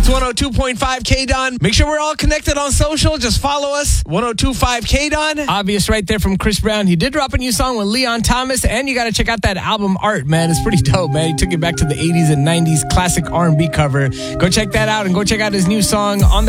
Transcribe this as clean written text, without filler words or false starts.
It's 102.5 K-Don. Make sure we're all connected on social. Just follow us. 102.5 K-Don. Obvious right there from Chris Brown. He did drop a new song with Leon Thomas, and you got to check out that album Art, man. It's pretty dope, man. He took it back to the 80s and 90s classic R&B cover. Go check that out and go check out his new song on